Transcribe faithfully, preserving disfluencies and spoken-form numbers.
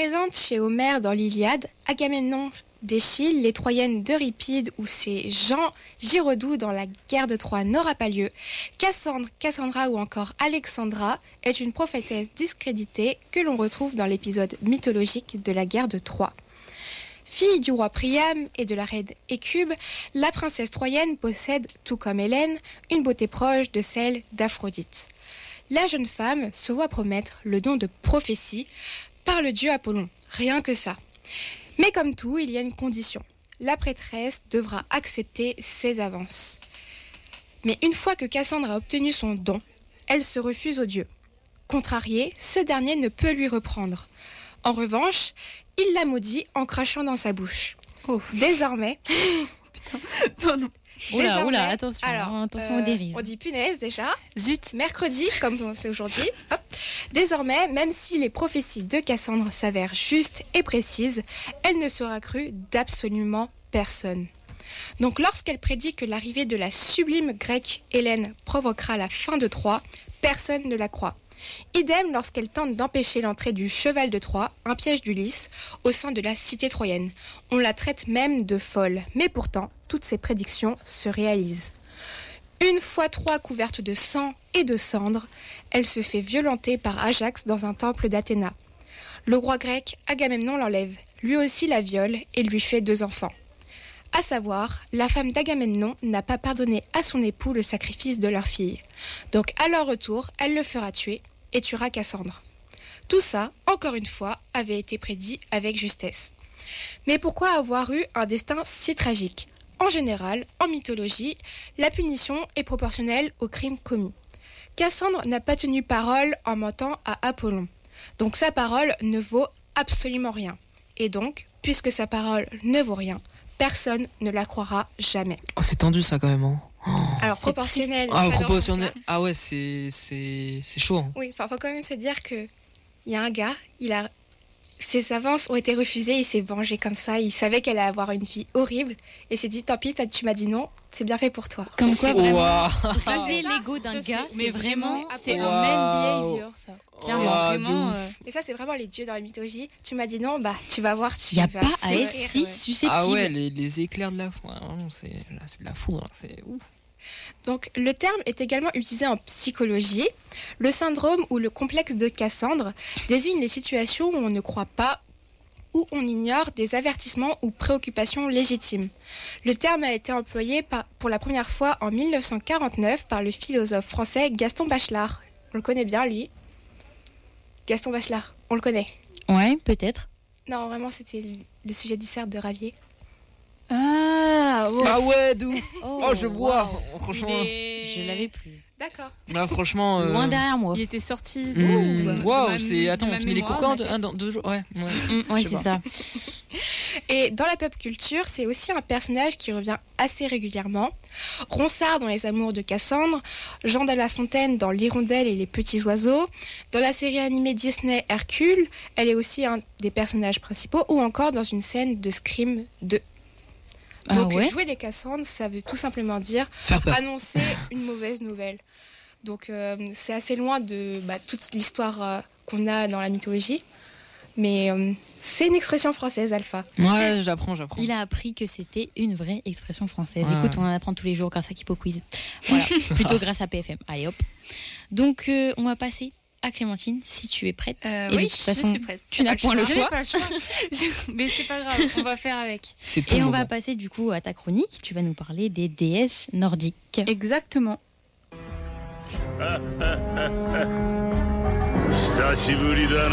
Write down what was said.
Présente chez Homère dans l'Iliade, Agamemnon d'Échille, les Troyennes d'Euripide ou chez Jean Giraudoux dans la guerre de Troie n'aura pas lieu, Cassandre, Cassandra ou encore Alexandra est une prophétesse discréditée que l'on retrouve dans l'épisode mythologique de la guerre de Troie. Fille du roi Priam et de la reine Hécube, la princesse troyenne possède, tout comme Hélène, une beauté proche de celle d'Aphrodite. La jeune femme se voit promettre le don de prophétie par le dieu Apollon, rien que ça. Mais comme tout, il y a une condition. La prêtresse devra accepter ses avances. Mais une fois que Cassandre a obtenu son don, elle se refuse au dieu. Contrarié, ce dernier ne peut lui reprendre. En revanche, il la maudit en crachant dans sa bouche. Oh. Désormais... Putain, non, non. Oula, oula, attention, alors, attention euh, aux dérives. On dit punaise déjà. Zut. Mercredi, comme c'est aujourd'hui. Hop. Désormais, même si les prophéties de Cassandre s'avèrent justes et précises, elle ne sera crue d'absolument personne. Donc lorsqu'elle prédit que l'arrivée de la sublime grecque Hélène provoquera la fin de Troie, personne ne la croit. Idem lorsqu'elle tente d'empêcher l'entrée du cheval de Troie, un piège d'Ulysse, au sein de la cité troyenne. On la traite même de folle, mais pourtant, toutes ces prédictions se réalisent. Une fois Troie couverte de sang et de cendres, elle se fait violenter par Ajax dans un temple d'Athéna. Le roi grec Agamemnon l'enlève, lui aussi la viole et lui fait deux enfants. À savoir, la femme d'Agamemnon n'a pas pardonné à son époux le sacrifice de leur fille. Donc à leur retour, elle le fera tuer et tuera Cassandre. Tout ça, encore une fois, avait été prédit avec justesse. Mais pourquoi avoir eu un destin si tragique ? En général, en mythologie, la punition est proportionnelle au crime commis. Cassandre n'a pas tenu parole en mentant à Apollon. Donc sa parole ne vaut absolument rien. Et donc, puisque sa parole ne vaut rien, personne ne la croira jamais. Oh, c'est tendu ça quand même. Hein. Oh, Alors proportionnel. ah, proportionnel. Ah ouais, c'est c'est c'est chaud. Hein. Oui, enfin faut quand même se dire que il y a un gars, il a ses avances ont été refusées, il s'est vengé comme ça, il savait qu'elle allait avoir une vie horrible et s'est dit tant pis, tu m'as dit non, c'est bien fait pour toi. Comme quoi vraiment, wow. raser l'ego d'un ça, gars, c'est, mais vraiment, c'est wow. un même behavior ça. Clairement, wow, vraiment. Euh... Et ça c'est vraiment les dieux dans la mythologie. Tu m'as dit non, bah tu vas voir, tu y a vas pas à souffrir, être si ouais. susceptible. Ah ouais, les, les éclairs de la foudre, vraiment, c'est là, c'est de la foudre, c'est ouf. Donc, le terme est également utilisé en psychologie. Le syndrome ou le complexe de Cassandre désigne les situations où on ne croit pas ou on ignore des avertissements ou préoccupations légitimes. Le terme a été employé par, pour la première fois en dix-neuf cent quarante-neuf par le philosophe français Gaston Bachelard. On le connaît bien, lui. Gaston Bachelard, on le connaît. Ouais, peut-être. Non, vraiment, c'était le, le sujet dissert de Ravier. Ah, oh. Ah ouais, d'où Oh, oh, je vois. wow. Franchement, Mais... Je l'avais plus. D'accord. là, franchement. Euh... Loin derrière moi. Il était sorti. Mmh. Waouh, ma- c'est. Attends, de ma on finit les cours mémoire, quand mais- un, dans deux jours. Ouais. ouais. Mmh, ouais, Je sais c'est pas. ça. Et dans la pop culture, c'est aussi un personnage qui revient assez régulièrement. Ronsard dans Les Amours de Cassandre, Jean de La Fontaine dans L'Hirondelle et les Petits Oiseaux, dans la série animée Disney Hercule, elle est aussi un des personnages principaux, ou encore dans une scène de Scream deux. Ah Donc ouais jouer les Cassandres, ça veut tout simplement dire Faire peur. annoncer une mauvaise nouvelle. Donc euh, c'est assez loin de bah, toute l'histoire euh, qu'on a dans la mythologie. Mais euh, c'est une expression française, Alpha. Ouais, j'apprends, j'apprends. Il a appris que c'était une vraie expression française. Ouais. Écoute, on en apprend tous les jours grâce à Kipo Quiz. Voilà, plutôt grâce à P F M. Allez hop. Donc euh, on va passer à Clémentine, si tu es prête. Euh, Et oui, de toute je façon, suis prête. tu n'as point le Je n'ai choix. pas le choix. Mais c'est pas grave, on va faire avec. C'est ton Et on moment. va passer du coup à ta chronique. Tu vas nous parler des déesses nordiques. Exactement. 久しぶりだな